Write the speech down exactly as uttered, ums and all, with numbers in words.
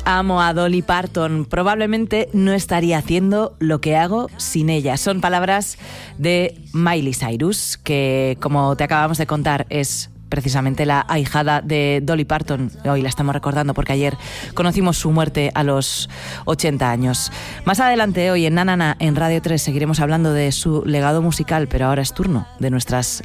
Amo a Dolly Parton. Probablemente no estaría haciendo lo que hago sin ella. Son palabras de Miley Cyrus, que, como te acabamos de contar, es precisamente la ahijada de Dolly Parton. Hoy la estamos recordando porque ayer conocimos su muerte a los ochenta años. Más adelante, hoy en Na Na Na, en Radio tres, seguiremos hablando de su legado musical, pero ahora es turno de nuestras